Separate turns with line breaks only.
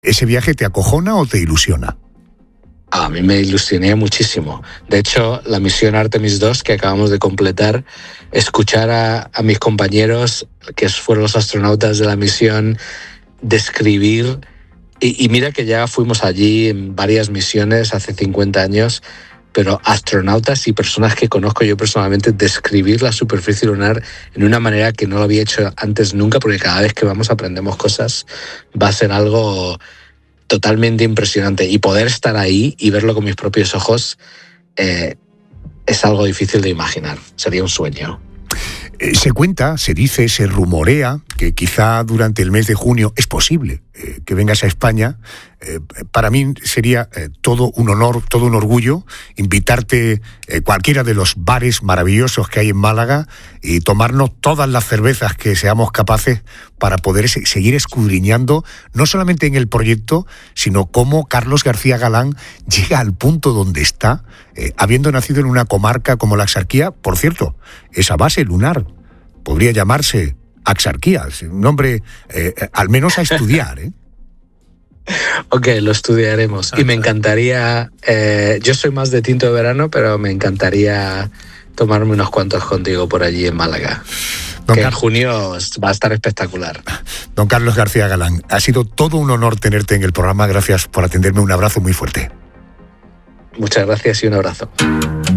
¿Ese viaje te acojona o te ilusiona?
A mí me ilusioné muchísimo. De hecho, la misión Artemis 2 que acabamos de completar, escuchar a mis compañeros, que fueron los astronautas de la misión, describir, y mira que ya fuimos allí en varias misiones hace 50 años, pero astronautas y personas que conozco yo personalmente, describir la superficie lunar en una manera que no lo había hecho antes nunca, porque cada vez que vamos aprendemos cosas, va a ser algo totalmente impresionante, y poder estar ahí y verlo con mis propios ojos es algo difícil de imaginar. Sería un sueño.
Se cuenta, se dice, se rumorea que quizá durante el mes de junio es posible que vengas a España. Para mí sería todo un honor, todo un orgullo invitarte a cualquiera de los bares maravillosos que hay en Málaga y tomarnos todas las cervezas que seamos capaces para poder seguir escudriñando no solamente en el proyecto, sino cómo Carlos García Galán llega al punto donde está, habiendo nacido en una comarca como la Axarquía. Por cierto, esa base lunar podría llamarse Axarquía, un nombre al menos a estudiar, ¿eh?
Ok, lo estudiaremos. Y me encantaría, yo soy más de tinto de verano, pero me encantaría tomarme unos cuantos contigo por allí en Málaga. En junio va a estar espectacular.
Don Carlos García Galán, ha sido todo un honor tenerte en el programa. Gracias por atenderme. Un abrazo muy fuerte.
Muchas gracias y un abrazo.